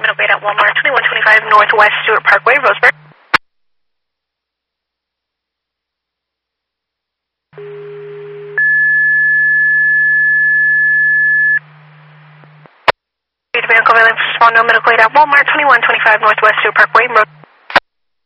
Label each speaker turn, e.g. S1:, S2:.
S1: Medical aid at Walmart, 2125 Northwest Stewart Parkway, Roseburg. Vehicle available for small no medical aid at Walmart, 2125 Northwest Stewart Parkway, Roseburg.